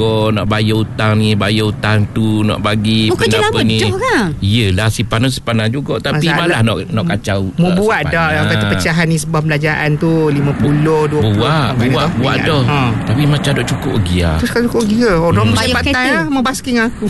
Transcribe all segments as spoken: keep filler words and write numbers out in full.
jaga, nak bayar hutang ni, bayar hutang tu, nak bagi oh, kerja apa ni. Kan? Yelah, simpanan simpanan juga, tapi malah nak nak kacau. Mau uh, buat dah yang kata pecahan nisbah belanjaan tu lima puluh, dua puluh. Buat, buat, buat dah. Ha. Tapi macam tak cukup lagi lah. Terus kan cukup lagi lah. Orang hmm. sepak tai lah, mau basking aku.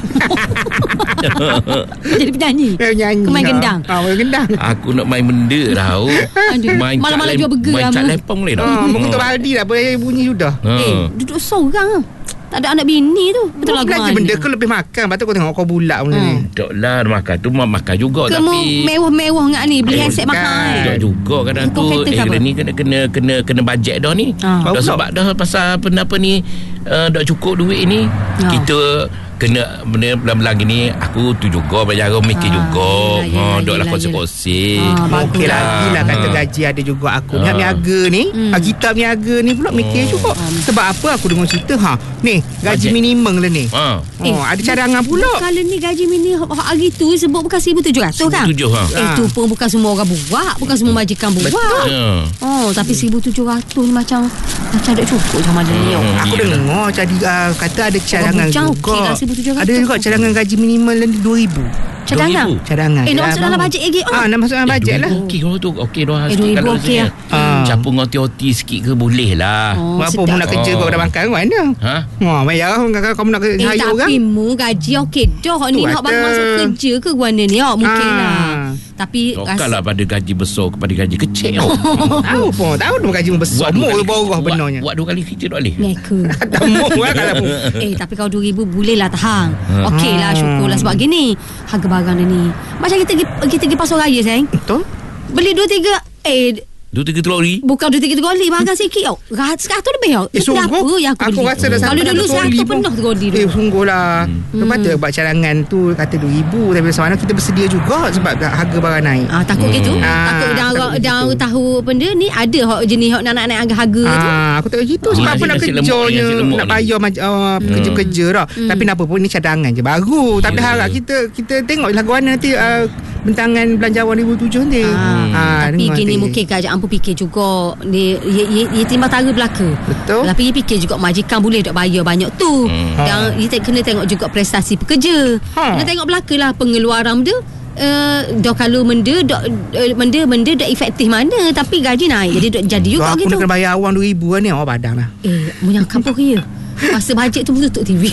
Jadi penyanyi. Penyanyi. Kau main gendang. Ha, main gendang. Aku nak main benda tau. Main malam-malam jual burger. Main cat lempong boleh dah. Ha, mengutuk baldi dah, boleh bunyi sudah. Eh, duduk seorang. Tak ada anak bini tu. Betul lah. Belanja benda ke lebih makan. Lepas tu kau tengok kau bulat benda ni. Tak lah, makan tu makan juga. Ke tapi mewah-mewah ngak ni. Beli handset mahal. Tak juga kadang tu. Eh, ni kena kena kena kena bajet dah ni. Dah sebab dah pasal apa ni, dah cukup duit ni. Kita kena benda belang-belang gini, aku tu juga bayar mikir ah, juga. Ha, dok lah kongsi-kongsi. Ah, okey lagi lah kata gaji ada juga aku. Ni ah. niaga ni, hmm. kita niaga ni pula mikir oh. juga. Sebab apa aku dengar cerita ha. Ni, gaji minimum lah ni. Ha. Oh, eh, ada cadangan pula. Kalau ni gaji minimum hari tu sebut bukan seribu tujuh ratus kan? seribu tujuh ratus ha. Eh, tu pun bukan semua orang buat, bukan semua majikan buat. Betul. Ya. Oh, tapi seribu tujuh ratus ni macam macam tak cukup sama dia ni. Hmm, aku dengar jadi uh, kata ada cadangan juga. Ada juga cadangan gaji minimal dua ribu. Cadangan? Cadangan. Eh, nak masuk dalam bajet lagi. Ah, nak masuk dalam bajet lah. Okey kalau tu. Okey dah. Eh, dua ribu okey lah. Campur ngoti oti sikit ke boleh lah. Oh, apa mu nak kerja kau dah makan ke mana? Ha? Wah, bayar kau nak kerja hari orang. Tapi mu gaji okey dah. Ni nak baru masuk kerja ke mana ni? Oh, mungkin lah. Tapi kalau pada gaji besar kepada gaji kecil. Tahu pun. Tahu tu gaji besar. Mu bawah benarnya. Buat dua kali kerja tak boleh. Ngeka. Tak mu lah kalau mu. Eh, tapi kalau dua ribu boleh lah tahan. Okey lah, syukurlah sebab gini. Harga barang dia ni macam kita pergi, kita pergi pasar raya sayang. Betul. Beli dua tiga eh dua tiga troli. Bukan dua tiga troli, barang sikit tau. Seratus lebih tau. Eh, sungguh yang aku, aku rasa dah sampai kalau dulu seratus penuh troli tu. Eh, sungguh lah. Hmm. Lepas tu buat cadangan tu kata dua ribu. Tapi macam mana kita bersedia juga sebab harga barang naik. Ah, takut hmm. gitu. Ah, takut dah dah tahu benda ni ada hok jenis hok nak naik harga ah, tu. Aku tak gitu sebab apa nak kerjanya nak bayar uh, kerja-kerja dah. Hmm. Tapi apa pun ni cadangan je baru. Tapi harap kita kita tengok lagu mana nanti uh, bentangan belanjawan dua ribu tujuh nanti. Ah, tapi gini mungkin kerajaan pun fikir juga dia ia, ia, ia timbang tara belaka. Betul. Tapi ia fikir juga majikan boleh tak bayar banyak tu. Hmm. Dan ia kena tengok juga prestasi pekerja. Ha. Kena tengok belakalah pengeluaran dia. Uh, dah kalau benda dah uh, benda benda dah efektif mana tapi gaji naik jadi dah jadi juga aku gitu. Aku nak bayar awang dua ribu ni awak badang lah. Eh, punya kampung ya. Masa bajet tu tutup T V.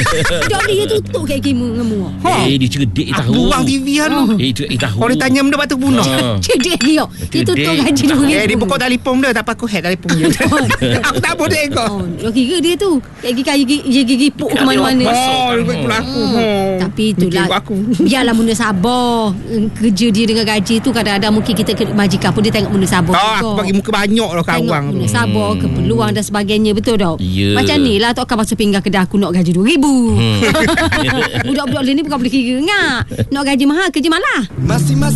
Dah dia tutup kayak gimu ngemu. Ha. Eh, dia cerdik tahu. Buang T V kan tu. Eh, dia tahu. Kalau dia tanya benda patut bunuh. Cerdik dia. Dia tutup gaji dua ribu. Eh, dia buka telefon dia tak apa aku hack telefon dia. Aku tak boleh tengok. Oh, kira dia tu. Kayak gigi gigi gigi puk ke mana-mana. Oh, ikut aku. Tapi itulah. Biarlah muna sabar. Kerja dia dengan gaji tu kadang-kadang mungkin kita majikan pun dia tengok muna sabar. Oh, aku bagi muka banyak lah kawang. Muna sabar, keperluan dan sebagainya, betul tak? Macam ni lah tak akan masuk pinggan kedai aku nak gaji dua ribu. Hmm. Budak-budak lain ni bukan boleh kira ngak. Nak gaji mahal kerja malah. Masing-masing